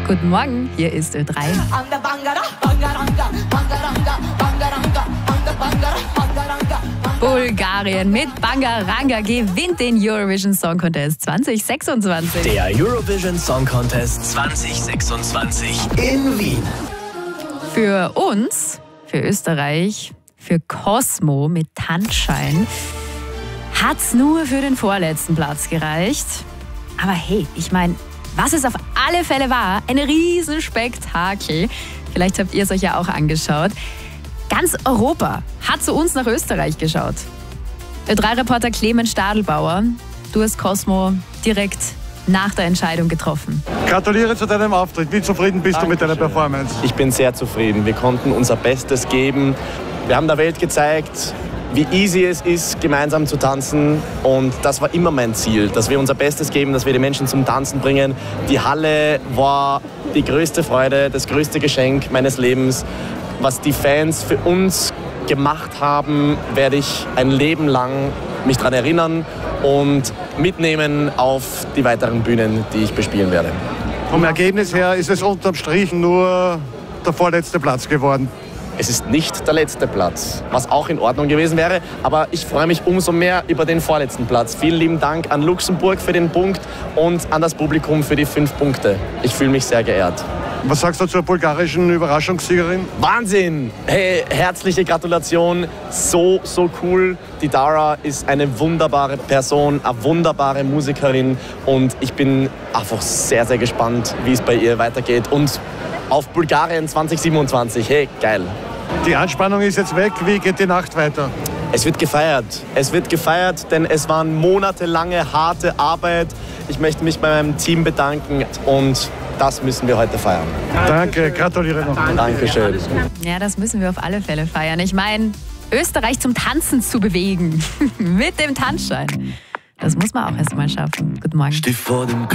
Guten Morgen, hier ist Ö3. Bulgarien mit Bangaranga gewinnt den Eurovision Song Contest 2026. Der Eurovision Song Contest 2026 in Wien. Für uns, für Österreich, für Cosmo mit Tanzschein hat's nur für den vorletzten Platz gereicht. Aber hey, ich meine, was es auf alle Fälle war, ein Riesenspektakel. Vielleicht habt ihr es euch ja auch angeschaut. Ganz Europa hat zu uns nach Österreich geschaut. Ö3-Reporter Clemens Stadelbauer, du hast Cosmo direkt nach der Entscheidung getroffen. Gratuliere zu deinem Auftritt. Wie zufrieden bist du mit deiner Performance? Ich bin sehr zufrieden. Wir konnten unser Bestes geben. Wir haben der Welt gezeigt, wie easy es ist, gemeinsam zu tanzen. Und das war immer mein Ziel, dass wir unser Bestes geben, dass wir die Menschen zum Tanzen bringen. Die Halle war die größte Freude, das größte Geschenk meines Lebens. Was die Fans für uns gemacht haben, werde ich ein Leben lang mich daran erinnern und mitnehmen auf die weiteren Bühnen, die ich bespielen werde. Vom Ergebnis her ist es unterm Strich nur der vorletzte Platz geworden. Es ist nicht der letzte Platz, was auch in Ordnung gewesen wäre, aber ich freue mich umso mehr über den vorletzten Platz. Vielen lieben Dank an Luxemburg für den Punkt und an das Publikum für die 5 Punkte. Ich fühle mich sehr geehrt. Was sagst du zur bulgarischen Überraschungssiegerin? Wahnsinn! Hey, herzliche Gratulation. So cool. Die Dara ist eine wunderbare Person, eine wunderbare Musikerin und ich bin einfach sehr, sehr gespannt, wie es bei ihr weitergeht. Und auf Bulgarien 2027. Hey, geil. Die Anspannung ist jetzt weg. Wie geht die Nacht weiter? Es wird gefeiert. Es wird gefeiert, denn es war monatelange harte Arbeit. Ich möchte mich bei meinem Team bedanken und das müssen wir heute feiern. Danke, gratuliere noch. Dankeschön. Ja, das müssen wir auf alle Fälle feiern. Ich meine, Österreich zum Tanzen zu bewegen mit dem Tanzschein. Das muss man auch erst mal schaffen. Guten Morgen.